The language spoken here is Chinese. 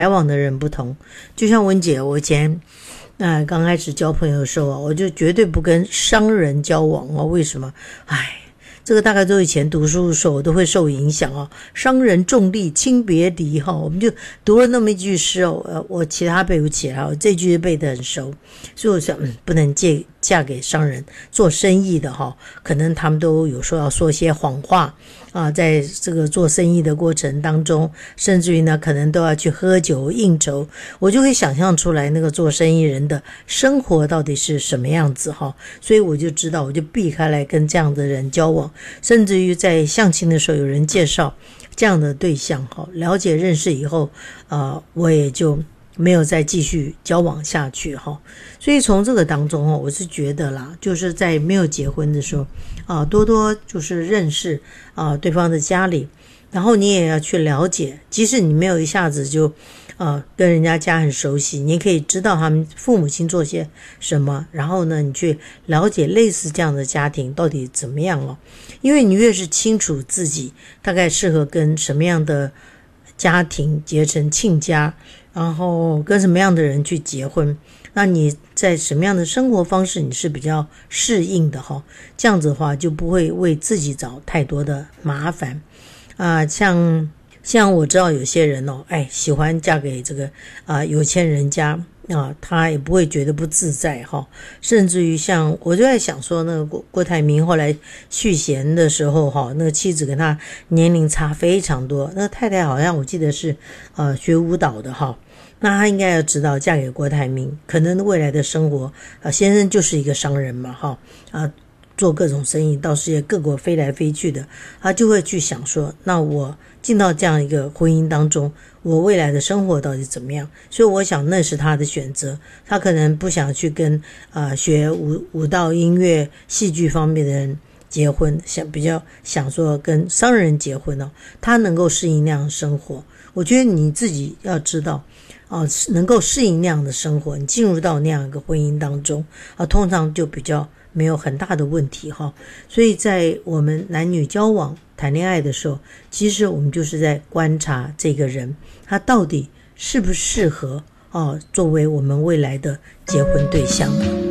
来往的人不同。就像文姐，我以前刚开始交朋友的时候啊，我就绝对不跟商人交往哦。为什么？这个大概都以前读书的时候我都会受影响哦。商人重利轻别离哈，我们就读了那么一句诗哦。我其他背不起来哦，这句背得很熟，所以我想不能嫁给商人，做生意的哈，可能他们都有时候要说一些谎话啊，在这个做生意的过程当中，甚至于呢可能都要去喝酒应酬，我就会想象出来那个做生意人的生活到底是什么样子哈，所以我就知道，我就避开来跟这样的人交往，甚至于在相亲的时候有人介绍这样的对象哈，了解认识以后我也就没有再继续交往下去哈。所以从这个当中我是觉得啦，就是在没有结婚的时候多多就是认识对方的家里，然后你也要去了解，即使你没有一下子就跟人家家很熟悉，你也可以知道他们父母亲做些什么，然后呢你去了解类似这样的家庭到底怎么样哦。因为你越是清楚自己大概适合跟什么样的家庭结成亲家，然后跟什么样的人去结婚，那你在什么样的生活方式你是比较适应的哈，这样子的话就不会为自己找太多的麻烦像我知道有些人喜欢嫁给这个有钱人家他也不会觉得不自在哈。甚至于像我就在想说，那个郭台铭后来续弦的时候哈，那个妻子跟他年龄差非常多，那个太太好像我记得是学舞蹈的哈，那他应该要知道嫁给郭台铭可能未来的生活先生就是一个商人嘛哈做各种生意，到世界各国飞来飞去的，他就会去想说，那我进到这样一个婚姻当中，我未来的生活到底怎么样？所以我想那是他的选择，他可能不想去跟学舞蹈、音乐、戏剧方面的人结婚，比较想说跟商人结婚他能够适应那样的生活。我觉得你自己要知道能够适应那样的生活，你进入到那样一个婚姻当中通常就比较没有很大的问题哈。所以在我们男女交往谈恋爱的时候，其实我们就是在观察这个人他到底适不适合作为我们未来的结婚对象。